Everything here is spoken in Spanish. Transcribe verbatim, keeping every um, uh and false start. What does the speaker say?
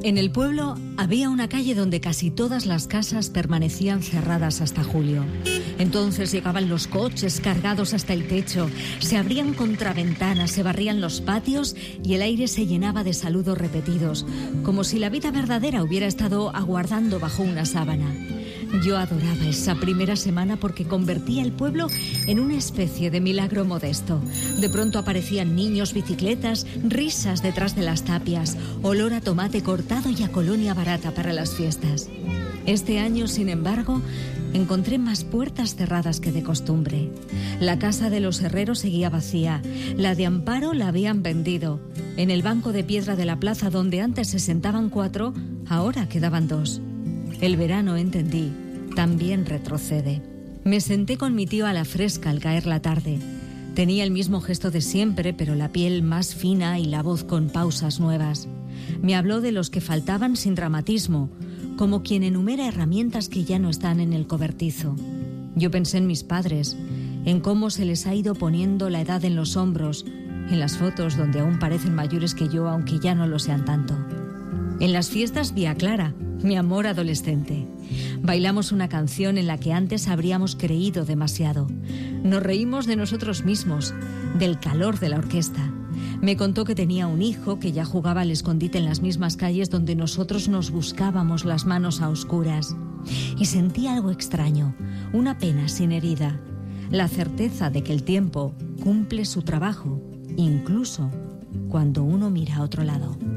En el pueblo había una calle donde casi todas las casas permanecían cerradas hasta julio. Entonces llegaban los coches cargados hasta el techo, se abrían contraventanas, se barrían los patios y el aire se llenaba de saludos repetidos, como si la vida verdadera hubiera estado aguardando bajo una sábana. Yo adoraba esa primera semana porque convertía el pueblo en una especie de milagro modesto. De pronto aparecían niños, bicicletas, risas detrás de las tapias, olor a tomate cortado y a colonia barata para las fiestas. Este año, sin embargo, encontré más puertas cerradas que de costumbre. La casa de los herreros seguía vacía. La de Amparo la habían vendido. En el banco de piedra de la plaza donde antes se sentaban cuatro, ahora quedaban dos. El verano, entendí, también retrocede. Me senté con mi tío a la fresca al caer la tarde. Tenía el mismo gesto de siempre, pero la piel más fina y la voz con pausas nuevas. Me habló de los que faltaban sin dramatismo, como quien enumera herramientas que ya no están en el cobertizo. Yo pensé en mis padres, en cómo se les ha ido poniendo la edad en los hombros, en las fotos donde aún parecen mayores que yo, aunque ya no lo sean tanto. En las fiestas vi a Clara, mi amor adolescente. Bailamos una canción en la que antes habríamos creído demasiado. Nos reímos de nosotros mismos, del calor de la orquesta. Me contó que tenía un hijo que ya jugaba al escondite en las mismas calles donde nosotros nos buscábamos las manos a oscuras. Y sentí algo extraño, una pena sin herida, la certeza de que el tiempo cumple su trabajo, incluso cuando uno mira a otro lado.